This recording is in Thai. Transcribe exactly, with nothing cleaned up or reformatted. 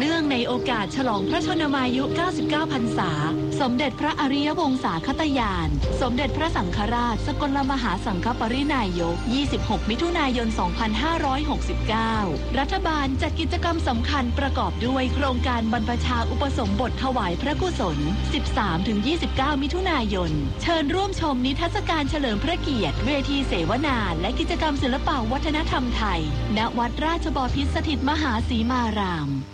รื่องในโอกาสฉลองพระชนมายุ เก้าสิบเก้า พรรษาสมเด็จพระอริยวงศาคตยาน สมเด็จพระสังฆราชสกลมหาสังฆปรินายก ยี่สิบหก มิถุนายน สองพันห้าร้อยหกสิบเก้า รัฐบาลจัดกิจกรรมสำคัญประกอบด้วยโครงการบรรพชาอุปสมบทถวายพระกุศล สิบสามถึงยี่สิบเก้า มิถุนายน เชิญร่วมชมนิทรรศการเฉลิมพระเกียรติเวทีเสวนาและกิจกรรมศิลปวัฒนธรรมไทยณวัดราชบพิตรสถิตมหาสีมาราม